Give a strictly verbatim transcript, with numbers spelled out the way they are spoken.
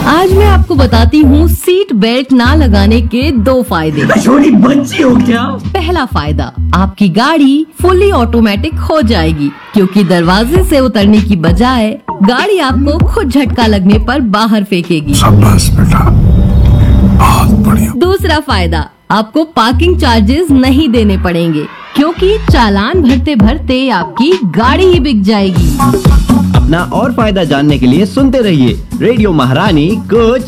आज मैं आपको बताती हूँ सीट बेल्ट ना लगाने के दो फायदे। छोटी बच्ची हो क्या? पहला फायदा, आपकी गाड़ी फुली ऑटोमेटिक हो जाएगी क्योंकि दरवाजे से उतरने की बजाय गाड़ी आपको खुद झटका लगने पर बाहर फेंकेगी। शाबाश बेटा, बहुत बढ़िया। दूसरा फायदा, आपको पार्किंग चार्जेस नहीं देने पड़ेंगे क्योंकि चालान भरते भरते आपकी गाड़ी ही बिक जाएगी। अपना और फायदा जानने के लिए सुनते रहिए रेडियो महारानी कुछ